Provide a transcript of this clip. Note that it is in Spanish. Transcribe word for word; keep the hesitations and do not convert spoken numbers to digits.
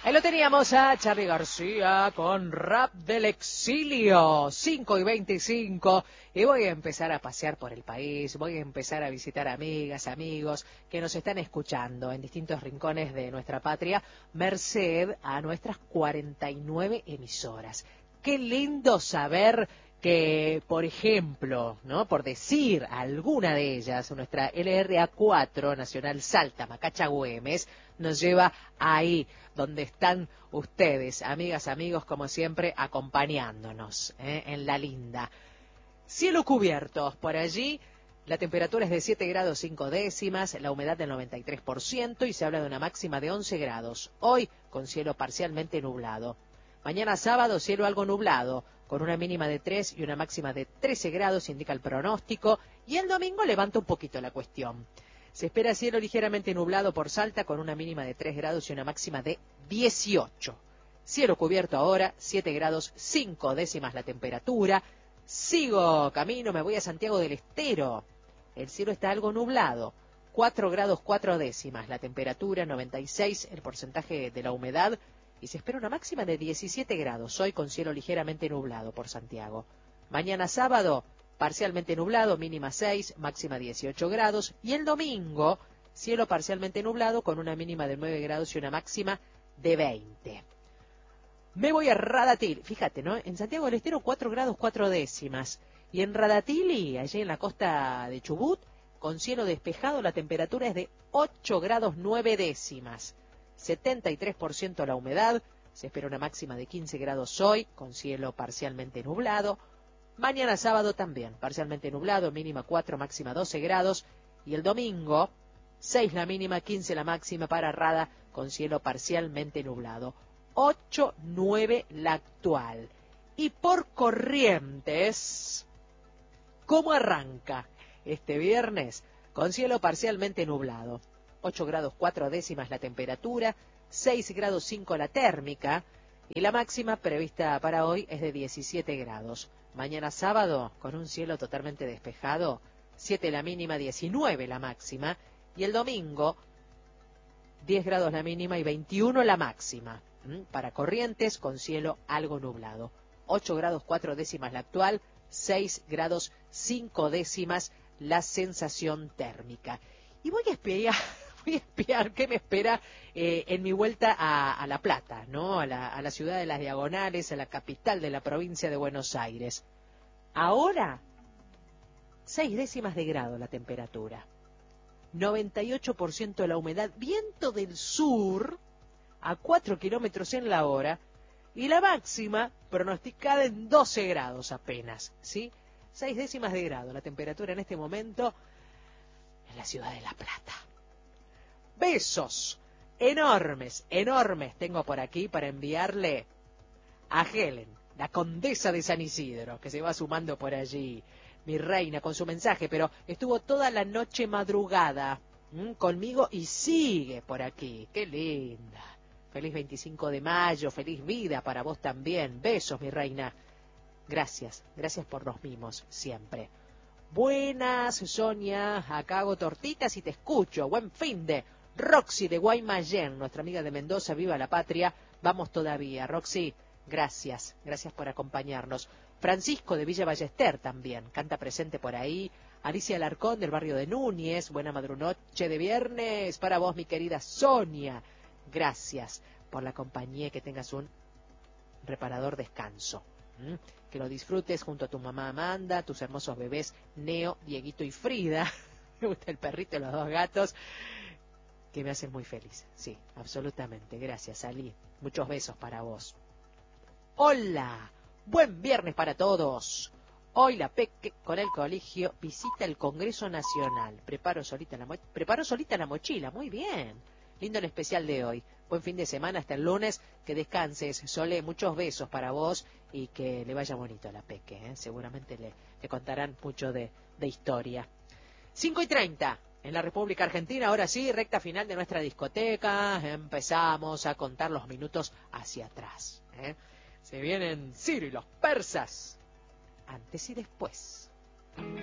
Ahí lo teníamos a Charly García con Rap del Exilio, cinco y veinticinco. Y voy a empezar a pasear por el país, voy a empezar a visitar amigas, amigos que nos están escuchando en distintos rincones de nuestra patria, merced a nuestras cuarenta y nueve emisoras. Qué lindo saber que, por ejemplo, ¿no?, por decir alguna de ellas, nuestra L R A cuatro, Nacional Salta, Macacha, Güemes, nos lleva ahí donde están ustedes, amigas, amigos, como siempre, acompañándonos, ¿eh?, en la linda. Cielo cubierto por allí, la temperatura es de siete grados cinco décimas, la humedad del noventa y tres por ciento y se habla de una máxima de once grados. Hoy con cielo parcialmente nublado. Mañana sábado, cielo algo nublado, con una mínima de tres y una máxima de trece grados, indica el pronóstico, y el domingo levanta un poquito la cuestión. Se espera cielo ligeramente nublado por Salta, con una mínima de tres grados y una máxima de dieciocho. Cielo cubierto ahora, siete grados cinco décimas la temperatura. Sigo camino, me voy a Santiago del Estero. El cielo está algo nublado, cuatro grados cuatro décimas la temperatura, noventa y seis el porcentaje de la humedad, y se espera una máxima de diecisiete grados, hoy con cielo ligeramente nublado por Santiago. Mañana sábado, parcialmente nublado, mínima seis, máxima dieciocho grados, y el domingo, cielo parcialmente nublado con una mínima de nueve grados y una máxima de veinte. Me voy a Radatil, fíjate, ¿no? En Santiago del Estero cuatro grados cuatro décimas, y en Radatili, allí en la costa de Chubut, con cielo despejado, la temperatura es de ocho grados nueve décimas. setenta y tres por ciento la humedad, se espera una máxima de quince grados hoy, con cielo parcialmente nublado. Mañana sábado también, parcialmente nublado, mínima cuatro, máxima doce grados. Y el domingo, seis la mínima, quince la máxima para Rada, con cielo parcialmente nublado. ocho, nueve la actual. Y por Corrientes, ¿cómo arranca este viernes? Con cielo parcialmente nublado. ocho grados cuatro décimas la temperatura, seis grados cinco la térmica, y la máxima prevista para hoy es de diecisiete grados. Mañana sábado, con un cielo totalmente despejado, siete la mínima, diecinueve la máxima, y el domingo, diez grados la mínima y veintiuno la máxima. ¿Mm? Para Corrientes, con cielo algo nublado. ocho grados cuatro décimas la actual, seis grados cinco décimas la sensación térmica. Y voy a espiar, voy a espiar qué me espera eh, en mi vuelta a, a La Plata, ¿no? A la, a la ciudad de las Diagonales, a la capital de la provincia de Buenos Aires. Ahora, seis décimas de grado la temperatura, noventa y ocho por ciento la humedad, viento del sur a cuatro kilómetros en la hora, y la máxima pronosticada en doce grados apenas, ¿sí? seis décimas de grado la temperatura en este momento en la ciudad de La Plata. Besos enormes, enormes tengo por aquí para enviarle a Helen, la condesa de San Isidro, que se va sumando por allí, mi reina, con su mensaje, pero estuvo toda la noche madrugada ¿m? conmigo y sigue por aquí. ¡Qué linda! Feliz veinticinco de mayo, feliz vida para vos también. Besos, mi reina. Gracias, gracias por los mimos siempre. Buenas, Sonia, acá hago tortitas y te escucho. Buen fin de Roxy de Guaymallén, nuestra amiga de Mendoza, viva la patria. Vamos todavía, Roxy, gracias, gracias por acompañarnos. Francisco de Villa Ballester también, canta presente por ahí. Alicia Alarcón del barrio de Núñez, buena madrunoche de viernes para vos, mi querida Sonia. Gracias por la compañía, que tengas un reparador descanso. ¿Mm? Que lo disfrutes junto a tu mamá Amanda, tus hermosos bebés Neo, Dieguito y Frida. Me gusta el perrito y los dos gatos, que me hacen muy feliz. Sí, absolutamente. Gracias, Ali. Muchos besos para vos. Hola, buen viernes para todos. Hoy la Peque con el colegio visita el Congreso Nacional. Preparo solita la, mo Preparo solita la mochila, muy bien. Lindo el especial de hoy. Buen fin de semana hasta el lunes. Que descanses, Sole. Muchos besos para vos y que le vaya bonito a la Peque. ¿eh? Seguramente le, le contarán mucho de, de historia. cinco y treinta en la República Argentina. Ahora sí, recta final de nuestra discoteca. Empezamos a contar los minutos hacia atrás. ¿eh? Se vienen Ciro y los persas. Antes y después.